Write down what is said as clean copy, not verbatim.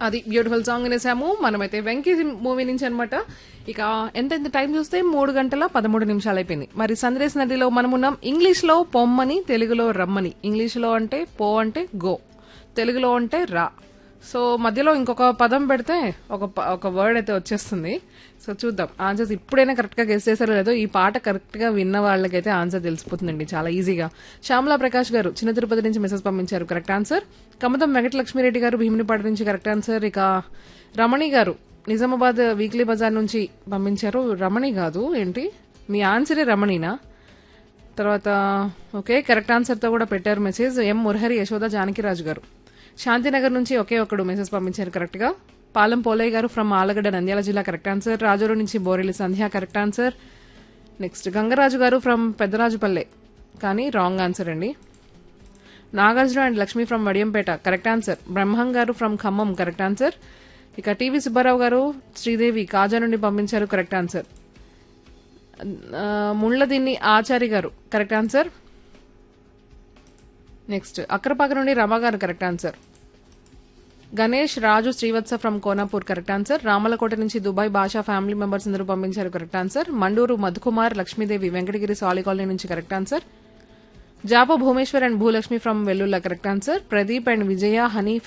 అది beautiful song వినేసాము మనమైతే Venky movie నుంచి అనమాట. ఇక ఎంత టైం చూస్తే 3:13 అయిపోయింది. మరి సందేశ్ నదిలో మనమున్నాం. ఇంగ్లీష్ లో పొమ్మని, తెలుగులో రమ్మని. ఇంగ్లీష్ లో అంటే పో అంటే గో, తెలుగులో అంటే రా. సో మధ్యలో ఇంకొక పదం పెడితే ఒక వర్డ్ అయితే వచ్చేస్తుంది. సో చూద్దాం ఆన్సర్స్ ఇప్పుడైనా కరెక్ట్ గా గెస్ చేశారో లేదో. ఈ పాట కరెక్ట్ గా విన్న వాళ్ళకైతే ఆన్సర్ తెలిసిపోతుందండి చాలా ఈజీగా. శ్యామలా ప్రకాష్ గారు చిన్న తిరుపతి నుంచి మెసేజ్ పంపించారు, కరెక్ట్ ఆన్సర్. కమతం వెంకటలక్ష్మిరెడ్డి గారు భీమునిపాటి నుంచి కరెక్ట్ ఆన్సర్. ఇక రమణి గారు నిజామాబాద్ వీక్లీ బజార్ నుంచి పంపించారు. రమణి కాదు ఏంటి, మీ ఆన్సరే రమణినా? తర్వాత ఓకే కరెక్ట్ ఆన్సర్ తో కూడా పెట్టారు మెసేజ్. ఎం మురహరి యశోద జానకిరాజు గారు శాంతినగర్ నుంచి ఒకే ఒకడు మెసేజ్ పంపించారు కరెక్ట్ గా. పాలెం పోలయ్య గారు ఫ్రమ్ ఆలగడ్డ నంద్యాల జిల్లా కరెక్ట్ ఆన్సర్. రాజూరు నుంచి బోరెల్లి సంధ్య కరెక్ట్ ఆన్సర్. నెక్స్ట్ గంగరాజు గారు ఫ్రమ్ పెద్దరాజుపల్లె కానీ రాంగ్ ఆన్సర్ అండి. Nagarjuna and Lakshmi from Vadiyampeta correct answer. బ్రహ్మం గారు ఫ్రమ్ ఖమ్మం కరెక్ట్ ఆన్సర్. ఇక టీవీ సుబ్బారావు గారు శ్రీదేవి కాజా నుండి పంపించారు కరెక్ట్ ఆన్సర్. ముళ్ళదిన్ని ఆచారి గారు కరెక్ట్ ఆన్సర్. నెక్స్ట్ అక్రపాక నుండి రమా గారు correct answer. Ganesh Raju Srivatsa from Konapur correct answer. Ramalakota నుంచి దుబాయ్ భాషా ఫ్యామిలీ మెంబర్స్ అందరూ పంపించారు కరెక్ట్ ఆన్సర్. మండూరు మధుకుమార్ లక్ష్మీదేవి వెంకటగిరి సాలి కాలనీ నుంచి correct answer. జాపో Bhumeshwar and Bhulakshmi from Vellulla correct answer. Pradeep and Vijaya honey